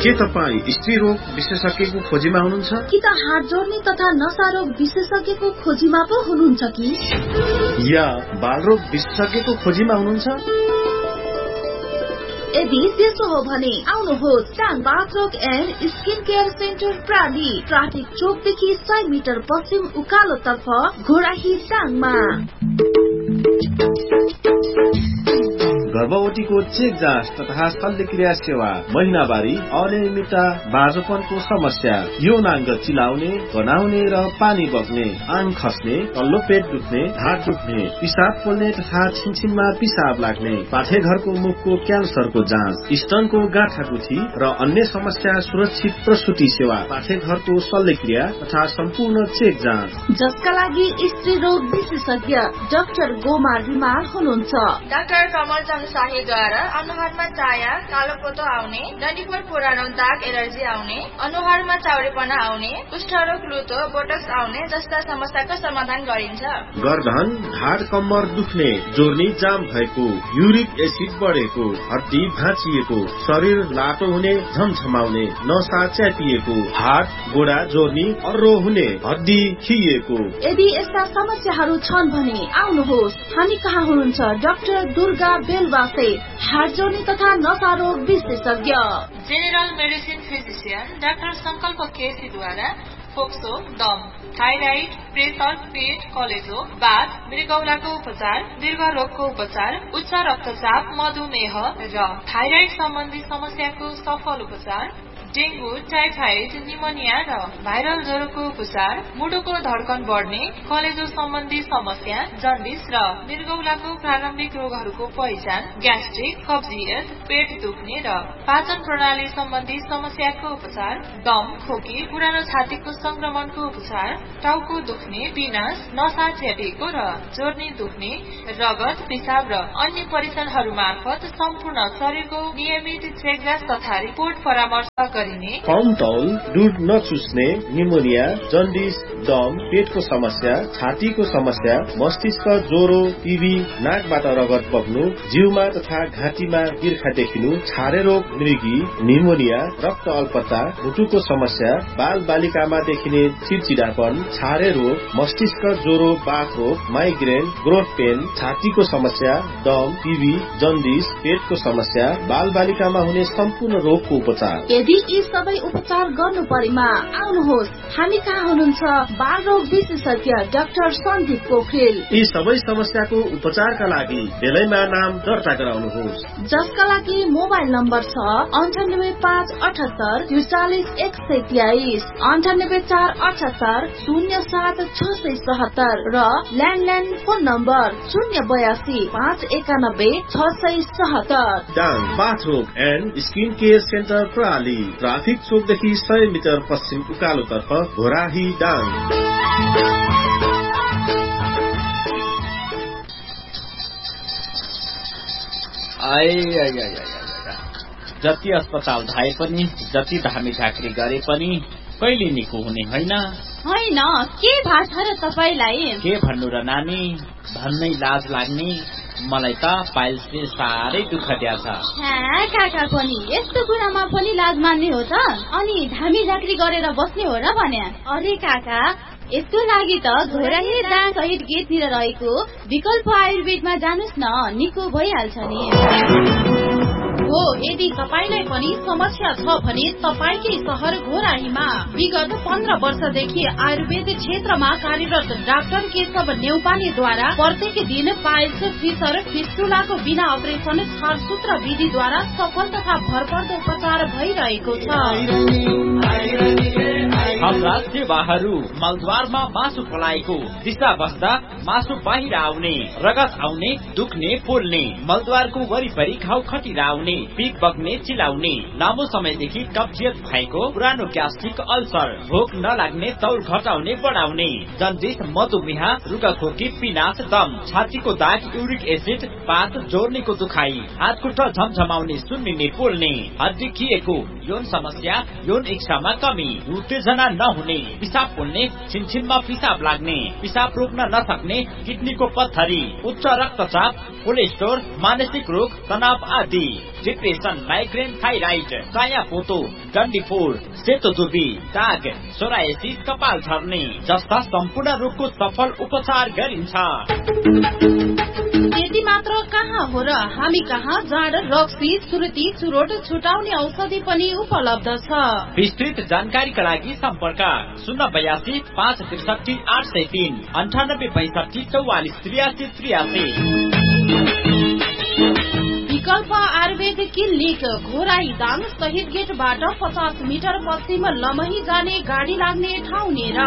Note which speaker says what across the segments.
Speaker 1: के तपाईँ स्त्री रोग विशेषज्ञको खोजीमा हुनुहुन्छ
Speaker 2: कि त हात जोड्ने तथा नसा रोग विशेषज्ञको खोजीमा पो हुनुहुन्छ कि
Speaker 1: या बालरोग विशेषज्ञको खोजीमा हुनुहुन्छ?
Speaker 2: यदि त्यसो हो भने आउनुहोस् टाङ बाथ रोग and skin care centre प्राली, traffic चोकदेखि 100 metre पश्चिम उकालो तर्फ घोडाही टाङमा।
Speaker 1: गर्भवतीको चेक जाँच तथा शल्यक्रिया सेवा, महिनावारी, अनियमितता, बाँझोपनको समस्या, यौनाङ्ग चिलाउने, गनाउने र पानी बग्ने, आङ खस्ने, तल्लो पेट दुख्ने, हात दुख्ने, पिसाब पोल्ने तथा छिनछिनमा पिसाब लाग्ने, पाठेघरको मुखको क्यान्सरको जाँच, स्तनको गाँठागुठी र अन्य समस्या, सुरक्षित प्रसुति सेवा, पाठेघरको शल्यक्रिया तथा सम्पूर्ण चेक जाँच,
Speaker 2: जसका लागि स्त्री रोग विशेषज्ञ डाक्टर गोमार रिमाल हुनुहुन्छ।
Speaker 3: डाक्टर कमल शाहीद्वारा अनुहारमा चाया, कालोपोतो आउने, डन्डीफोर पुरानो दाग एलर्जी आउने, अनुहारमा चाउरेपना आउने, कुष्ठरोग, लुतो, बोटक्स आउने जस्ता समस्याको समाधान गरिन्छ।
Speaker 1: गर्दन, ढाड, कम्मर दुख्ने, जोर्नी जाम भएको, युरिक एसिड बढेको, हड्डी भाँचिएको, शरीर लाटो हुने, झमझमाउने, नसा च्यापिएको, हात गोडा जोर्नी अर्रो हुने, हड्डी खिएको।
Speaker 2: यदि यस्ता समस्याहरू छन् भने आउनुहोस्, हामी कहाँ हुनुहुन्छ डाक्टर दुर्गा बेलवासे, हात जोड्ने तथा नसा रोग विशेषज्ञ।
Speaker 3: जेनरल मेडिसिन फिजिशियन डाक्टर संकल्प केसीद्वारा फोक्सो, दम, थाइराइड, प्रेसर, पेट, कलेजो, बाथ, मृगौलाको उपचार, दीर्घ रोगको उपचार, उच्च रक्तचाप, मधुमेह र थाइराइड सम्बन्धी समस्याको सफल उपचार, डेंगू, टाइफाइड, निमोनिया र भाइरल ज्वरोको उपचार, मुटुको धड्कन बढ्ने, कलेजो सम्बन्धी समस्या, जन्डिस र मृगौलाको प्रारम्भिक रोगहरूको पहिचान, ग्यास्ट्रिक, कब्जियत, पेट दुख्ने र पाचन प्रणाली सम्बन्धी समस्याको उपचार, दम, खोकी, पुरानो छातीको संक्रमणको उपचार, टाउको दुख्ने, पिनास, नसा च्यापिएको र जोर्नी दुख्ने, रगत, पिसाब र अन्य परीक्षणहरू मार्फत सम्पूर्ण शरीरको नियमित चेकजाँच तथा रिपोर्ट परामर्श गरिने।
Speaker 1: कम तौल, दूध नचुस्ने, निमोनिया, जन्डिस, दम, पेटको समस्या, छातीको समस्या, मस्तिष्क ज्वरो, टिभी, नाकबाट रगत बग्नु, जिउमा तथा घाँटीमा बिर्खा देखिनु, छारे रोग, मृगी, निमोनिया, रक्त अल्पत्ता, मुटुको समस्या, बाल बालिकामा देखिने चिडचिडापन, छारे रोग, मस्तिष्क ज्वरो, बाथ रोग, माइग्रेन, ग्रोथ पेन, छातीको समस्या, दम, टिभी, जन्डिस, पेटको समस्या, बाल बालिकामा हुने सम्पूर्ण रोगको उपचार।
Speaker 2: यदि यी सबै उपचार गर्नु परेमा आउनुहोस्, हामी कहाँ हुनुहुन्छ बाल रोग विशेषज्ञ डाक्टर सन्दीप पोखरेल।
Speaker 1: यी सबै समस्याको उपचारका लागि बेलैमा नाम दर्ता गराउनुहोस्,
Speaker 2: जसका लागि मोबाइल नम्बर छ 9858 44123, 9848 07 677 र ल्यान्डलाइन फोन नम्बर 082 591 677।
Speaker 1: डाङ बाथ रोग and skin care centre प्राली, traffic चोकदेखि 100 metre पश्चिम उकालो तर्फ घोराही डाङ।
Speaker 4: जति अस्पताल धाए पनि, जति धामी झाँक्री गरे पनि कहिले निको हुने होइन।
Speaker 2: होइन, के भाष र तपाईलाई?
Speaker 4: के भन्नु र नानी, भन्नै लाज लाग्ने। मलाई त पाइल्सले साह्रै दुःख दिएछ।
Speaker 2: काका पनि यस्तो कुरामा पनि लाज मान्ने हो त? अनि धामी झाँक्री गरेर बस्ने हो र भने? अरे काका, यसको लागि त घोराही दान सहित गेटतिर रहेको विकल्प आयुर्वेदमा जानुस् न, निको भइहाल्छ नि। हो, यदि तपाईलाई पनि समस्या छ भने तपाईकै शहर घोराहीमा विगत 15 वर्षदेखि आयुर्वेद क्षेत्रमा कार्यरत डाक्टर केशव नेउपानेद्वारा प्रत्येक दिन पाइल्स, फिसर, फिस्टुलाको बिना अपरेसन छारसूत्र विधिद्वारा सफल तथा भरपर्दो उपचार भइरहेको छ।
Speaker 4: हाम्रा सेवाहरू मलद्वारमा मासु पलाएको दिशा बस्दा मासु बाहिर आउने, रगत आउने, दुख्ने, पोल्ने, मलद्वारको वरिपरि घाउ खटिरा आउने, पिप बग्ने, चिलाउने, लामो समयदेखि कब्जियत भएको, पुरानो ग्यास्ट्रिक अल्सर, भोक नलाग्ने, तौल घटाउने, बढाउने, जन्डिस, मधुमेह, रुगाखोकी, पिनास, दम, छातीको दाग, युरिक एसिड, पात, जोर्नीको दुखाइ, हात खुट्टा झमझमाउने, सुन्निने, पोल्ने, हड्डी खिएको, यौन समस्या, यौन इच्छामा क्षमतामा कमी, उत्तेजना नहुने, पिसाब पोल्ने, छिनछिनमा पिसाब लाग्ने, पिसाब रोक्न नसक्ने, किडनीको पत्थरी, उच्च रक्तचाप, कोलेस्ट्रोल, मानसिक रोग, तनाव आदि, डिप्रेसन, माइग्रेन, थाइराइड, कायापोतो, डन्डीफोर, सेतो दुर्बी, दाग, सोरायसिस, कपाल झर्ने जस्ता सम्पूर्ण रोगको सफल उपचार गरिन्छ।
Speaker 2: त्यति मात्र कहाँ हो र, हामी कहाँ जाँड, रक्सी, सुर्ती, चुरोट छुटाउने औषधि पनि उपलब्ध छ।
Speaker 4: विस्तृत जानकारीका लागि सम्पर्क 082 563 803 98 65 44 83 83।
Speaker 2: विकल्प आयुर्वेद क्लिनिक घोराई दाङ शहीद गेटबाट 50 मिटर पश्चिम लमही जाने गाडी लाग्ने ठाउँ नेर।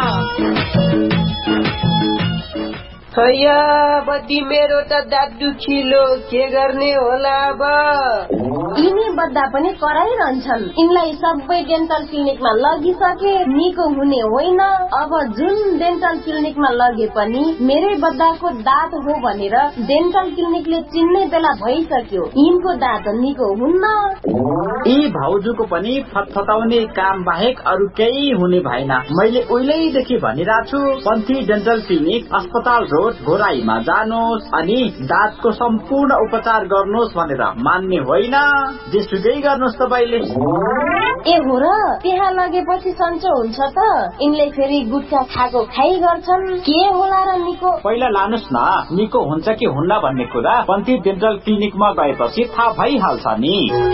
Speaker 5: बद्दी मेरो त दाँत दुखिलो, के गर्ने होला अब?
Speaker 6: यिनी बद्दा पनि कराइरहन्छन्। यिनलाई सबै डेन्टल क्लिनिकमा लगिसके, निको हुने होइन। अब जुन डेन्टल क्लिनिकमा लगे पनि मेरै बद्दाको दाँत हो भनेर डेन्टल क्लिनिकले चिन्ने बेला भइसक्यो। यिनको दाँत निको हुन्न।
Speaker 7: यी भाउजूको पनि फतफताउने काम बाहेक अरू केही हुने भएन। मैले उहिलेदेखि भनिरहेको छु, पन्थी डेन्टल क्लिनिक अस्पताल रोड घोराईमा जानुहोस् अनि दाँतको सम्पूर्ण उपचार गर्नुहोस् भनेर मान्ने होइन। जेसुकै गर्नुहोस् तपाईले।
Speaker 6: ए हो र, त्यहाँ लगेपछि सन्चो हुन्छ त? यिनले फेरि गुट्खा खाएको खाइ गर्छन्, के होला र निको?
Speaker 7: पहिला लानुहोस् न, निको हुन्छ कि हुन्न भन्ने कुरा पन्थी डेन्टल क्लिनिकमा गएपछि थाहा भइहाल्छ नि।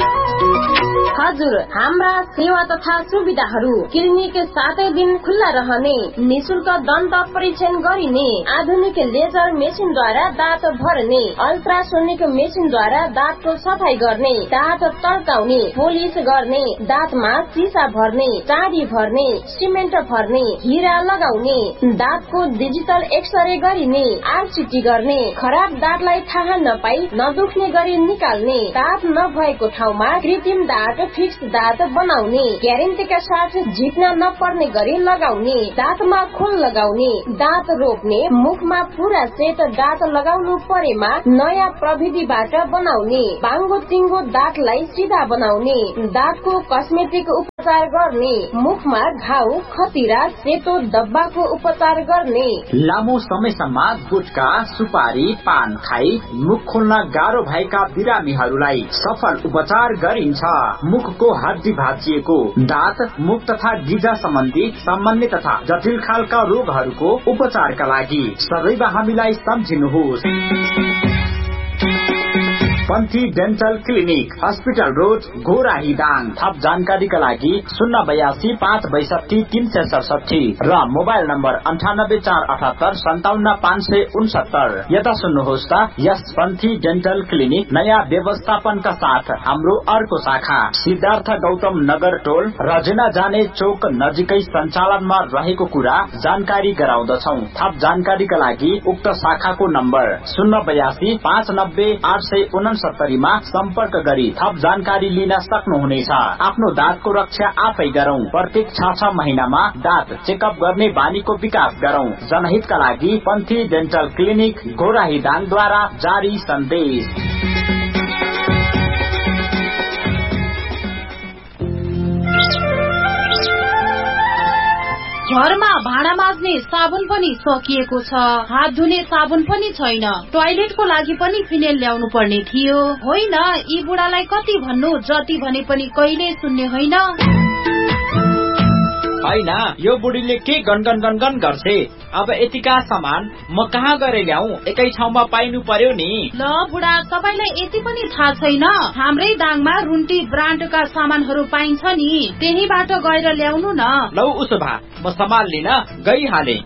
Speaker 6: हजुर, हाम्रा सेवा तथा सुविधाहरू: क्लिनिक 7 दिन खुल्ला रहने, निशुल्क दन्त परीक्षण गरिने, आधुनिक लेजर मेसिनद्वारा दाँत भर्ने, अल्ट्रासोनिक मेसिनद्वारा दाँतको सफाई गर्ने, दाँत तर्काउने, पोलिस गर्ने, दाँतमा सिसा भर्ने, चाँडी भर्ने, सिमेन्ट भर्ने, हिरा लगाउने, दाँतको डिजिटल एक्सरे गरिने, आरसिटी गर्ने, खराब दाँतलाई थाहा नपाई नदुख्ने गरी निकाल्ने, दाँत नभएको ठाउँमा कृत्रिम दाँत फिक्स दाँत बनाउने, ग्यारेन्टीका साथ झिक्न नपर्ने गरी लगाउने, दाँतमा खोल लगाउने, दाँत रोप्ने, मुखमा पूरा सेट दाँत लगाउनु परेमा नयाँ प्रविधिबाट बनाउने, बाङ्गो टिङ्गो दाँतलाई सिधा बनाउने, दाँतको कस्मेटिक उपचार गर्ने, मुखमा घाउ, खतिरा, सेतो डब्बाको उपचार गर्ने,
Speaker 7: लामो समयसम्म गुटखा, सुपारी, पान खाई मुख खोल्न गाह्रो भएका बिरामीहरूलाई सफल उपचार गरिन्छ। मुखको हड्डी भाँचिएको, दाँत, मुख तथा गिजा सम्बन्धी सामान्य तथा जटिल खालका रोगहरूको उपचारका लागि सदैव हामीलाई सम्झिनुहोस्। पन्थी dental clinic, hospital road, Ghorahi Dang. थप जानकारीका लागि 082 562 367 र मोबाइल नम्बर 98 478 57 569। यता सुन्नुहोस् त, यस पन्थी डेन्टल क्लिनिक नयाँ व्यवस्थापनका साथ हाम्रो अर्को शाखा सिद्धार्थ गौतम नगर टोल रजेना जाने चोक नजिकै सञ्चालनमा रहेको कुरा जानकारी गराउँदछौ। थप जानकारीका लागि उक्त शाखाको नम्बर 082 590 869 मा सम्पर्क गरी थप जानकारी लिन सक्नुहुनेछ। आफ्नो दाँतको रक्षा आफै गरौं। प्रत्येक 6 महिनामा दाँत चेकअप गर्ने बानीको विकास गरौं। जनहितका लागि पन्थी डेन्टल क्लिनिक घोराही दाङद्वारा जारी सन्देश।
Speaker 2: घरमा भाँडा माझ्ने साबुन पनि सकिएको छ, हात धुने साबुन पनि छैन, टोयलेटको लागि पनि फिनेल ल्याउनु पर्ने थियो। होइन, यी बुढालाई कति भन्नु, जति भने पनि कहिले सुन्ने होइन।
Speaker 4: होइन, यो बुढीले के गनगन गनगन गर्छे। अब यतिका सामान म कहाँ गएर ल्याऊ, एकै ठाउँमा पाइनु पर्यो नि।
Speaker 2: ल बुढा, तपाईलाई यति पनि थाहा छैन, हाम्रै दाङमा रुन्टी ब्रान्डका सामानहरू पाइन्छ नि, त्यहीबाट गएर ल्याउनु न।
Speaker 4: लौ उसो भए म सामान लिन गइहाले।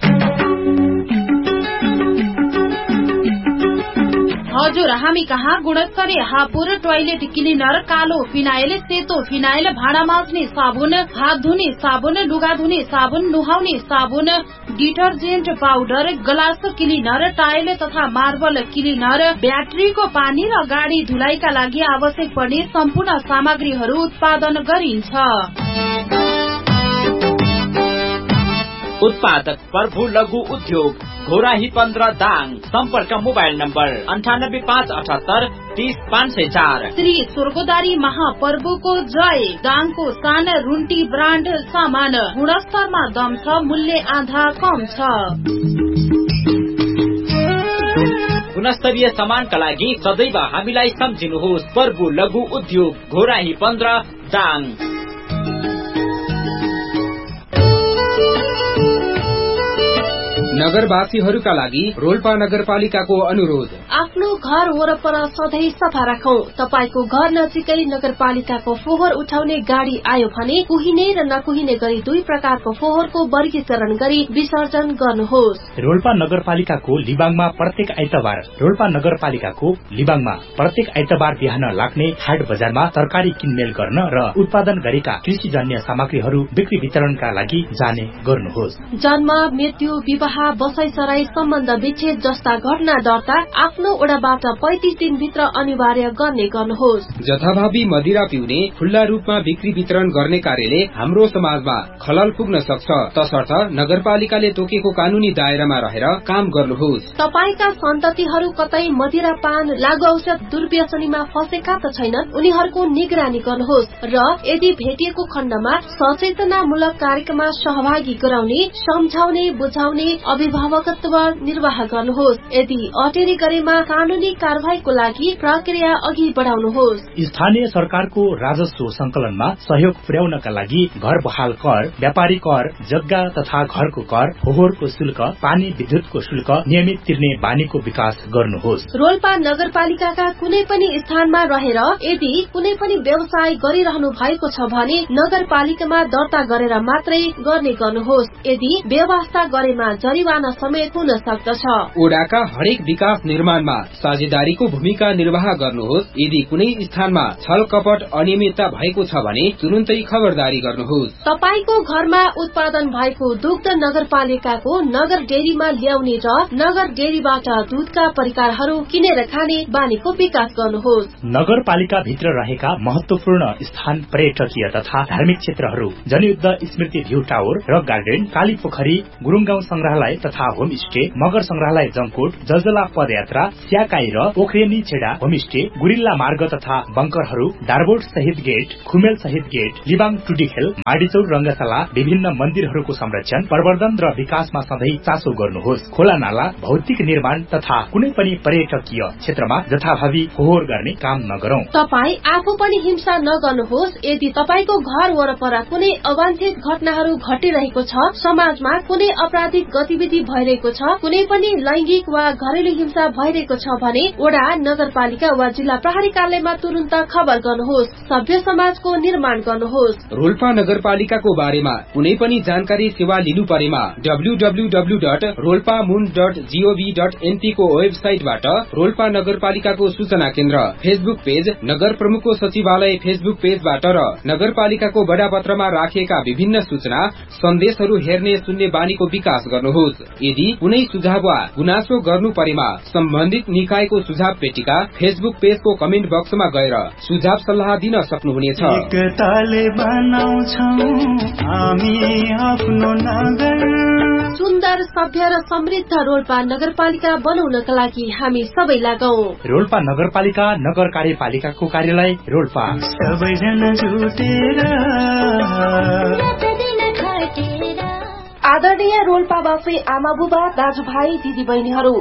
Speaker 2: हजुर, हामी कहाँ गुणस्तरीय हापुर टोयलेट क्लिनर, कालो फिनाइल, सेतो फिनाइल, भाँडा माझ्ने साबुन, हात धुने साबुन, लुगा धुने साबुन, नुहाउने साबुन, detergent powder, glass cleaner, tile तथा मार्बल क्लिनर, ब्याट्रीको पानी र गाडी धुलाइका लागि आवश्यक पर्ने सम्पूर्ण सामग्रीहरू उत्पादन गरिन्छ।
Speaker 4: उत्पादक प्रभु लघु उद्योग घोराही 15 दाङ। सम्पर्क मोबाइल नम्बर 9857 30 504।
Speaker 6: श्री स्वर्गोदारी महापर्वको जय। दाङको साना रुन्टी ब्रान्ड सामान गुणस्तरमा दम छ, मूल्य आधा कम छ।
Speaker 4: गुणस्तरीय सामानका लागि सदैव हामीलाई सम्झिनुहोस्। पर्बु लघु उद्योग घोराही 15 दाङ।
Speaker 8: नगरवासीहरूका लागि रोल्पा नगरपालिकाको अनुरोध।
Speaker 6: आफ्नो घर वरपर सधैँ सफा राखौं। तपाईको घर नजिकै नगरपालिकाको फोहोर उठाउने गाडी आयो भने कुहिने र नकुहिने गरी 2 प्रकारको फोहोरको वर्गीकरण गरी विसर्जन गर्नुहोस्।
Speaker 9: रोल्पा नगरपालिकाको लिबाङमा प्रत्येक आइतबार बिहान लाग्ने हाट बजारमा तरकारी किनमेल गर्न र उत्पादन गरेका कृषिजन्य सामग्रीहरू बिक्री वितरणका लागि जाने गर्नुहोस्।
Speaker 6: जन्म, मृत्यु, विवाह, बसाइसराई, सम्बन्ध विच्छेद जस्ता घटना दर्ता आफ्नो ओडाबाट 35 दिनभित्र अनिवार्य गर्ने गर्नुहोस्।
Speaker 8: जथाभावी मदिरा पिउने, खुल्ला रूपमा बिक्री वितरण गर्ने कार्यले हाम्रो समाजमा खलल पुग्न सक्छ। तसर्थ नगरपालिकाले तोकेको कानूनी दायरामा रहेर काम गर्नुहोस्।
Speaker 6: तपाईका सन्ततिहरू कतै मदिरा पान, लागु औषध दुर्व्यसनीमा फसेका त छैनन्, उनीहरूको निगरानी गर्नुहोस् र यदि भेटिएको खण्डमा सचेतनामूलक कार्यक्रममा सहभागी गराउने, सम्झाउने, बुझाउने, अभिभावकत्व निर्वाह गर्नुहोस्। यदि अटेरी गरेमा कानूनी कार्यवाहीको लागि प्रक्रिया अघि बढाउनुहोस्।
Speaker 9: स्थानीय सरकारको राजस्व संकलनमा सहयोग पुर्याउनका लागि घर बहाल कर, व्यापारी कर, जग्गा तथा घरको कर, फोहोरको शुल्क, पानी विद्युतको शुल्क नियमित तिर्ने बानीको विकास गर्नुहोस्।
Speaker 6: रोल्पा नगरपालिकाका कुनै पनि स्थानमा रहेर यदि कुनै पनि व्यवसाय गरिरहनु भएको छ भने नगरपालिकामा दर्ता गरेर मात्रै गर्ने गर्नुहोस्। यदि व्यवस्था गरेमा जरिवाना समेत हुन सक्दछ।
Speaker 8: ओडाका हरेक विकास निर्माणमा साझेदारीको भूमिका निर्वाह गर्नुहोस्। यदि कुनै स्थानमा छल कपट अनियमितता भएको छ भने तुरुन्तै खबरदारी गर्नुहोस्।
Speaker 6: तपाईको घरमा उत्पादन भएको दुग्ध नगरपालिकाको नगर डेरीमा ल्याउने र नगर डेरीबाट दूधका परिकारहरू किनेर खाने बानीको विकास गर्नुहोस्।
Speaker 9: नगरपालिका भित्र रहेका महत्वपूर्ण स्थान, पर्यटकीय तथा धार्मिक क्षेत्रहरू, जनयुद्ध स्मृति भ्यू टावर, रक गार्डन, काली पोखरी, गुरुङगाउँ संग्रहालय तथा होमस्टे, मगर संग्रहालय जङकोट, जलजला पदयात्रा, स्याकाई र पोखरेनी छेडा होमस्टे, गुरिल्ला मार्ग तथा बंकरहरू, दारबोट शहीद गेट, खुमेल शहीद गेट, लिबाङ टुडीखेल, माडीचौर रंगशाला, विभिन्न मन्दिरहरूको संरक्षण, प्रवर्धन र विकासमा सधैँ चासो गर्नुहोस्। खोला नाला, भौतिक निर्माण तथा कुनै पनि पर्यटकीय क्षेत्रमा जथाभावी फोहोर गर्ने काम नगरौं।
Speaker 6: तपाई आफू पनि हिंसा नगर्नुहोस्। यदि तपाईको घर वरपर कुनै अवांछित घटनाहरू घटिरहेको छ, समाजमा कुनै आपराधिक गतिविधि भइरहेको छ, कुनै पनि लैंगिक वा घरेलु हिंसा भइरहेको छ भने वडा, नगरपालिका वा जिल्ला प्रहरी कार्यालयमा तुरन्त खबर गर्नुहोस्। सभ्य समाजको निर्माण गर्नुहोस्।
Speaker 8: रोल्पा नगरपालिकाको बारेमा कुनै पनि जानकारी सेवा लिनु परेमा www.rolpamun.gov.np को वेबसाइटबाट रोल्पा नगरपालिकाको सूचना केन्द्र, फेसबुक पेज, नगर प्रमुखको सचिवालय फेसबुक पेजबाट र नगरपालिकाको बडापत्रमा राखिएका विभिन्न सूचना सन्देशहरू हेर्ने सुन्ने बानीको विकास गर्नुहोस्। यदि कुनै सुझाव वा गुनासो गर्नु परेमा सम्बन्धित निकायको सुझाव पेटिका फेसबुक पेजको कमेन्ट बक्समा गएर सुझाव सल्लाह दिन सक्नुहुनेछ।
Speaker 6: सुन्दर, सभ्य र समृद्ध रोल्पा नगरपालिका बनाउनका लागि हामी सबै लागौं।
Speaker 9: रोल्पा नगरपालिका नगर कार्यपालिकाको कार्यालय रोल्पा। सबैजना जुटेर
Speaker 6: आदरणीय रोल्पावासी आमा बुबा, दाजुभाइ, दिदी बहिनीहरू,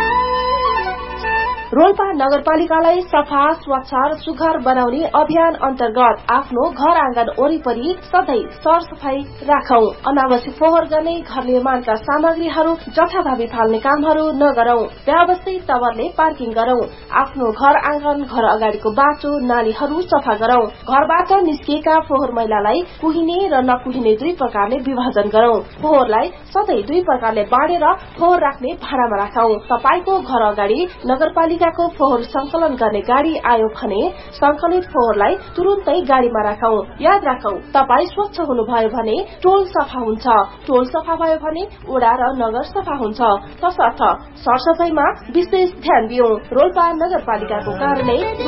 Speaker 6: रोल्पा नगरपालिकालाई सफा, स्वच्छ र सुघर बनाउने अभियान अन्तर्गत आफ्नो घर आँगन वरिपरि सधैँ सरसफाई राखौं। अनावश्यक फोहोर गर्ने, घर निर्माणका सामग्रीहरू जथाभावी फाल्ने कामहरू नगरौं। व्यवस्थित तवरले पार्किङ गरौं। आफ्नो घर आँगन, घर अगाडिको बाटो, नालीहरू सफा गरौं। घरबाट निस्किएका फोहोर मैलालाई कुहिने र नकुहिने 2 प्रकारले विभाजन गरौं। फोहोरलाई सधैँ 2 प्रकारले बाँडेर फोहोर राख्ने भाँडामा राखौं। तपाईको घर अगाडि नगरपालिका फोहोर संकलन गर्ने गाडी आयो भने संकलित फोहोरलाई तुरुन्तै गाडीमा राखौं। याद राखौं, तपाई स्वच्छ हुनुभयो भने टोल सफा हुन्छ, टोल सफा भयो भने वडा र नगर सफा हुन्छ। तसर्थ सरसफाईमा विशेष ध्यान दियौं। रोल्पा नगरपालिकाको कार्यालय